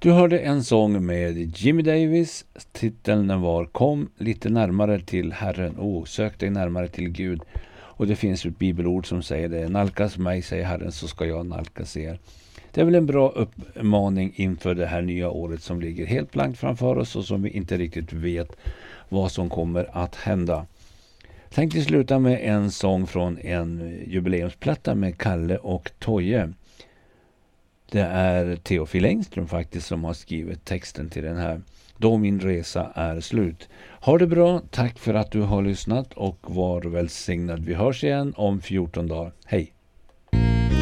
Du hörde en sång med Jimmy Davis. Titeln var Kom lite närmare till Herren. Sök dig närmare till Gud. Och det finns ett bibelord som säger det. Nalkas mig, säger Herren, så ska jag nalkas er. Det är väl en bra uppmaning inför det här nya året som ligger helt blankt framför oss och som vi inte riktigt vet vad som kommer att hända. Tänkte sluta med en sång från en jubileumsplatta med Kalle och Toje. Det är Teofil Engström faktiskt som har skrivit texten till den här. Då min resa är slut. Ha det bra, tack för att du har lyssnat och var välsignad. Vi hörs igen om 14 dagar. Hej!